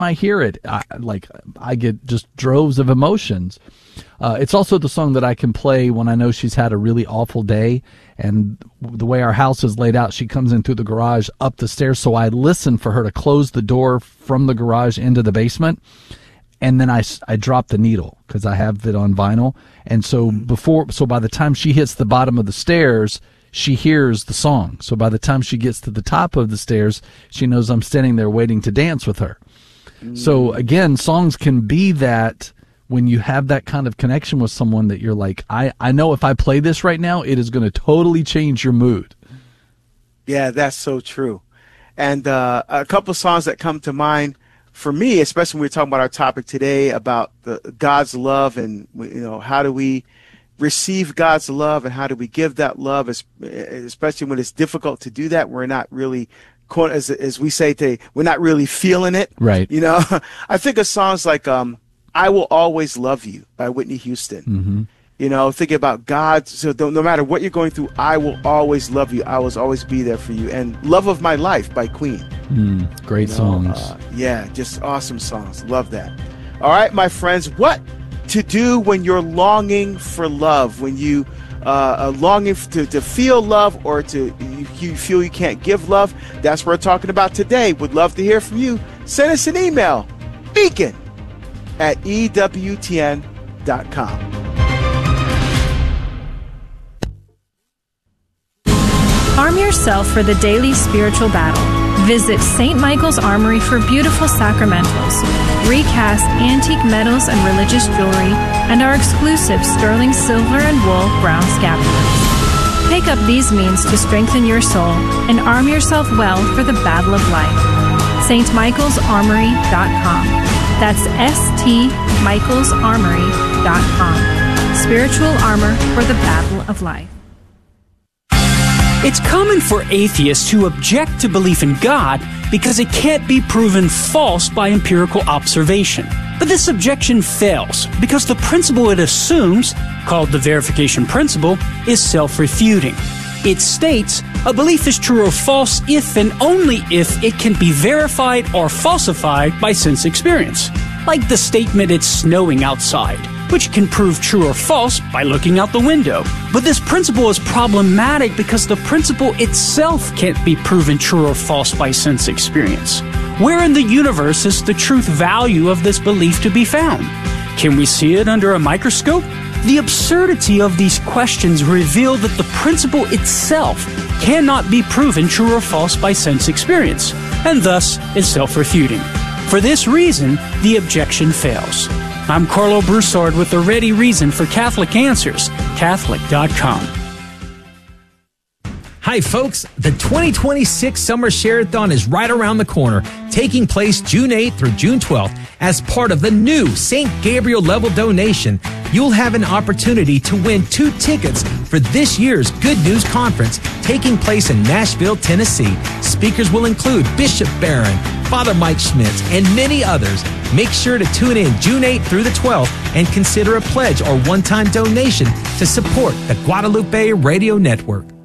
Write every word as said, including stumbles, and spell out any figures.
I hear it, I, like I get just droves of emotions. Uh, it's also the song that I can play when I know she's had a really awful day, and the way our house is laid out, she comes in through the garage up the stairs, so I listen for her to close the door from the garage into the basement, and then I, I drop the needle because I have it on vinyl, and so before so by the time she hits the bottom of the stairs, she hears the song. So by the time she gets to the top of the stairs, she knows I'm standing there waiting to dance with her. Mm. So again, songs can be that when you have that kind of connection with someone that you're like, I, I know if I play this right now, it is going to totally change your mood. Yeah, that's so true. And uh, a couple of songs that come to mind for me, especially when we're talking about our topic today about the God's love and, you know, how do we receive God's love and how do we give that love, especially when it's difficult to do that. We're not really, as, as we say today, we're not really feeling it. Right. You know, I think of songs like um, I Will Always Love You by Whitney Houston. Mm-hmm. You know, thinking about God. So no matter what you're going through, I will always love you. I will always be there for you. And Love of My Life by Queen. Mm, great you know, songs. Uh, yeah, just awesome songs. Love that. All right, my friends, what to do when you're longing for love, when you uh, are longing to, to feel love or to you, you feel you can't give love. That's what we're talking about today. Would love to hear from you. Send us an email, beacon at E W T N dot com. Arm yourself for the daily spiritual battle. Visit Saint Michael's Armory for beautiful sacramentals, recast antique metals and religious jewelry, and our exclusive sterling silver and wool brown scapulars. Take up these means to strengthen your soul and arm yourself well for the battle of life. St Michaels Armory dot com. That's S T Michaels Armory dot com. Spiritual armor for the battle of life. It's common for atheists to object to belief in God because it can't be proven false by empirical observation. But this objection fails because the principle it assumes, called the verification principle, is self-refuting. It states a belief is true or false if and only if it can be verified or falsified by sense experience, like the statement it's snowing outside, which can prove true or false by looking out the window. But this principle is problematic because the principle itself can't be proven true or false by sense experience. Where in the universe is the truth value of this belief to be found? Can we see it under a microscope? The absurdity of these questions reveal that the principle itself cannot be proven true or false by sense experience, and thus is self-refuting. For this reason, the objection fails. I'm Carlo Broussard with the ready reason for Catholic Answers, Catholic dot com. Hi, folks. The twenty twenty-six Summer Share-a-thon is right around the corner, taking place June eighth through June twelfth. As part of the new Saint Gabriel level donation, you'll have an opportunity to win two tickets for this year's Good News Conference taking place in Nashville, Tennessee. Speakers will include Bishop Barron, Father Mike Schmitz, and many others. Make sure to tune in June eighth through the twelfth and consider a pledge or one-time donation to support the Guadalupe Radio Network.